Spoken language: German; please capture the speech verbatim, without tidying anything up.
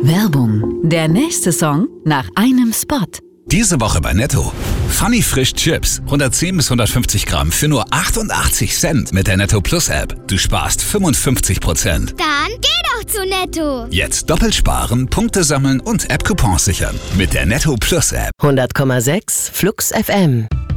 Werbung. Der nächste Song nach einem Spot. Diese Woche bei Netto. Funny Frisch Chips. hundertzehn bis hundertfünfzig Gramm für nur achtundachtzig Cent mit der Netto Plus App. Du sparst fünfundfünfzig Prozent. Dann geh doch zu Netto. Jetzt doppelt sparen, Punkte sammeln und App-Coupons sichern. Mit der Netto Plus App. hundert Komma sechs Flux F M